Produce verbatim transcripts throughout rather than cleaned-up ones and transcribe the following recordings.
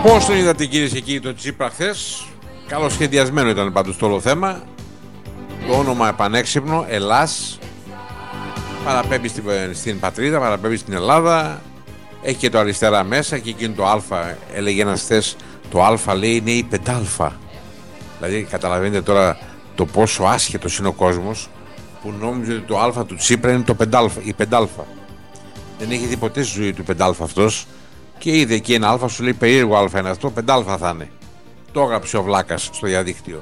Πώς τον είδατε κυρίες και κύριοι το Τσίπρα χθες? Καλοσχεδιασμένο ήταν πάντως το όλο θέμα. Το όνομα επανέξυπνο, Ελλάς. Παραπέμπει στην, στην πατρίδα, παραπέμπει στην Ελλάδα. Έχει και το αριστερά μέσα και εκείνο το Α. Έλεγε ένας χθες, το Α λέει είναι η πεντάλφα. Δηλαδή καταλαβαίνετε τώρα το πόσο άσχετος είναι ο κόσμος που νόμιζε ότι το Α του Τσίπρα είναι το πεντάλφα, η πεντάλφα. Δεν έχει δει ποτέ στη ζωή του πεντάλφα αυτός. Και είδε εκεί ένα Α, σου λέει περίεργο Α είναι αυτό, πεντάλφα θα είναι. Το έγραψε ο Βλάκας στο διαδίκτυο.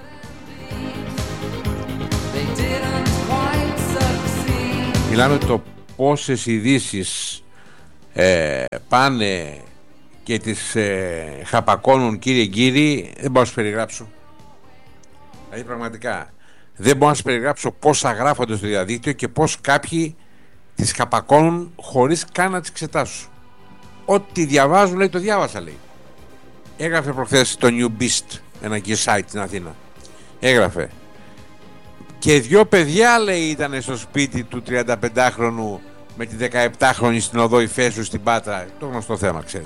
Μιλάμε το πόσες ειδήσεις ε, πάνε και τις ε, χαπακώνουν, κύριε κύριοι, δεν μπορώ να σου περιγράψω. Δηλαδή πραγματικά δεν μπορώ να σου περιγράψω πόσα γράφονται στο διαδίκτυο και πώς κάποιοι τις χαπακώνουν χωρίς καν να τις εξετάσουν. Ό,τι διαβάζουν λέει το διάβασα, λέει. Έγραφε προχθές το New Beast, ένα και site στην Αθήνα. Έγραφε και δυο παιδιά, λέει, ήταν στο σπίτι του τριανταπεντάχρονου με τη δεκαεπτάχρονη στην οδό Ιφέσου στην Πάτρα. Το γνωστό θέμα, ξέρετε.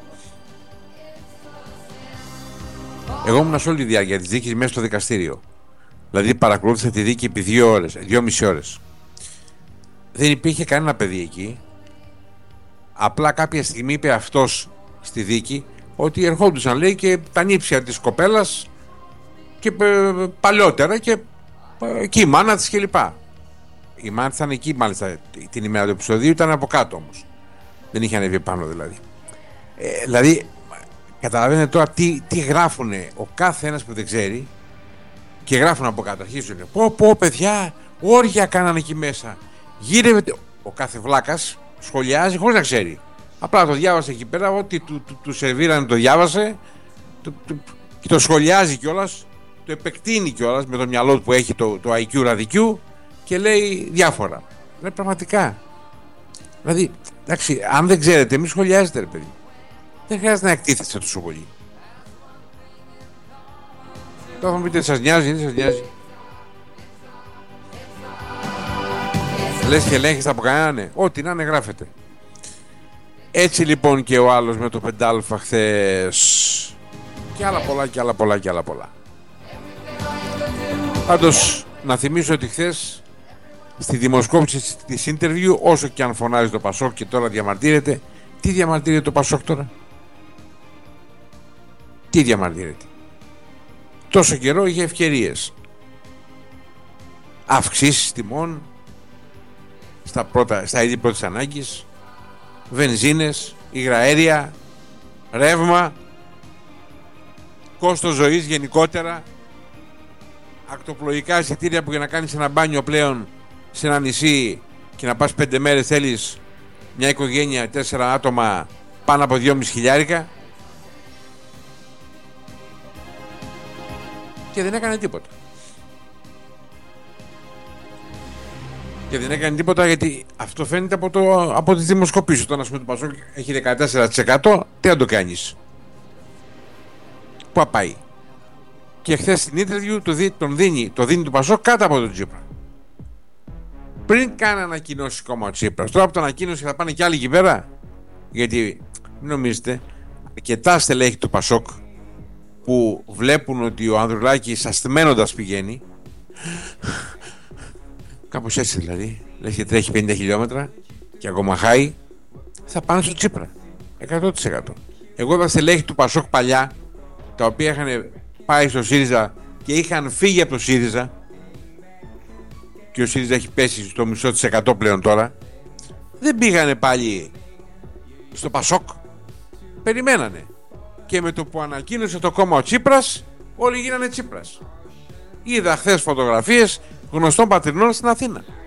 Εγώ ήμουν σε όλη τη διάρκεια της δίκης μέσα στο δικαστήριο. Δηλαδή παρακολούθησα τη δίκη επί δύο ώρες, δύο μισή ώρες. Δεν υπήρχε κανένα παιδί εκεί. Απλά κάποια στιγμή είπε αυτός στη δίκη ότι ερχόντουσαν, λέει, και τα νύψια της κοπέλας και ε, παλιότερα και ε, και η μάνα της κλπ. Η μάνα της ήταν εκεί μάλιστα την ημέρα του επεισοδίου, ήταν από κάτω όμως. Δεν είχε ανέβει πάνω δηλαδή. Ε, δηλαδή καταλαβαίνετε τώρα τι, τι γράφουνε ο κάθε ένας που δεν ξέρει και γράφουν από κάτω. Αρχίζουν, πω πω παιδιά, όρια κάνανε εκεί μέσα. Γύρευε ο κάθε βλάκας. Σχολιάζει χωρίς να ξέρει. Απλά το διάβασε εκεί πέρα, ό,τι του, του, του σερβίρανε το διάβασε το, το, και το σχολιάζει κιόλας, το επεκτείνει κιόλας με το μυαλό του που έχει το, το άι κιου ραδικιού και λέει διάφορα. Λέει πραγματικά. Δηλαδή, εντάξει, αν δεν ξέρετε, μη σχολιάζετε, ρε παιδί. Δεν χρειάζεται να εκτίθεστε τόσο πολύ. Τώρα θα μου πείτε, σας νοιάζει, δεν σας νοιάζει. Λες και ελέγχεις από κανέναν, ό,τι να είναι γράφεται. Έτσι λοιπόν και ο άλλος με το πεντάλφα χθες. Και άλλα πολλά και άλλα πολλά και άλλα πολλά. Πάντως να θυμίσω ότι χθες στη δημοσκόπηση της interview, όσο και αν φωνάζει το Πασόκ και τώρα διαμαρτύρεται, τι διαμαρτύρεται το Πασόκ τώρα? Τι διαμαρτύρεται? Τόσο καιρό είχε ευκαιρίες. Αυξήσεις τιμών στα, πρώτα, στα είδη πρώτης ανάγκης, βενζίνες, υγραέρια, ρεύμα, κόστος ζωής γενικότερα, ακτοπλοϊκά εισιτήρια που για να κάνεις ένα μπάνιο πλέον σε ένα νησί και να πας πέντε μέρες θέλεις μια οικογένεια, τέσσερα άτομα, πάνω από δυόμισι χιλιάρικα, και δεν έκανε τίποτα. Και δεν έκανε τίποτα γιατί αυτό φαίνεται από, το, από τις δημοσκοπήσεις. Όταν, ας πούμε, το Πασόκ έχει δεκατέσσερα τοις εκατό, τι να το κάνεις? Πού πάει? Και χθες στην interview το δι, τον δίνει, το δίνει το Πασόκ κάτω από τον Τσίπρα. Πριν καν ανακοινώσει κόμμα ο Τσίπρας. Τώρα από το ανακοίνωση θα πάνε κι άλλοι εκεί πέρα. Γιατί μην νομίζετε, αρκετά στελέχη του Πασόκ που βλέπουν ότι ο Ανδρουλάκης ασθμένοντας πηγαίνει, κάπως έτσι δηλαδή, λες και τρέχει πενήντα χιλιόμετρα και ακόμα χάει, θα πάνε στο Τσίπρα εκατό τοις εκατό. Εγώ τα στελέχη του Πασόκ παλιά, τα οποία είχαν πάει στο ΣΥΡΙΖΑ και είχαν φύγει από το ΣΥΡΙΖΑ, και ο ΣΥΡΙΖΑ έχει πέσει στο μισό της εκατό πλέον τώρα, δεν πήγανε πάλι στο Πασόκ, περιμένανε. Και με το που ανακοίνωσε το κόμμα ο Τσίπρας, όλοι γίνανε Τσίπρας. Είδα χθες φωτογραφίες γνωστών πατρινών στην Αθήνα.